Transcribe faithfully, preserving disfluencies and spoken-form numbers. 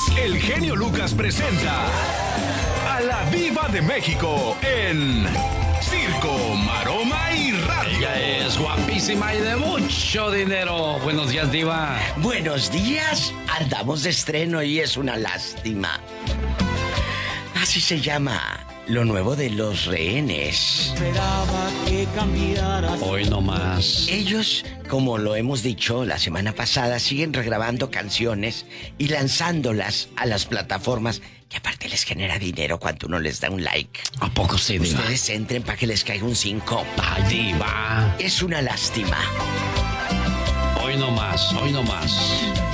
el genio Lucas presenta a la Diva de México en Circo, Maroma y Radio. Ella es guapísima y de mucho dinero. Buenos días, Diva. Buenos días. Andamos de estreno y es una lástima. Así se llama lo nuevo de Los Rehenes. Esperaba que cambiaras. Hoy no más. Ellos, como lo hemos dicho la semana pasada, siguen regrabando canciones y lanzándolas a las plataformas que aparte les genera dinero cuando uno les da un like. ¿A poco sí, Diva? Ustedes entren para que les caiga un cinco. Ay, Diva. Es una lástima. Hoy no más, hoy no más.